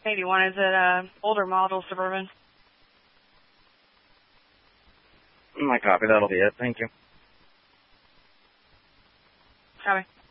81. Is it older model Suburban? My copy. That'll be it. Thank you. Copy.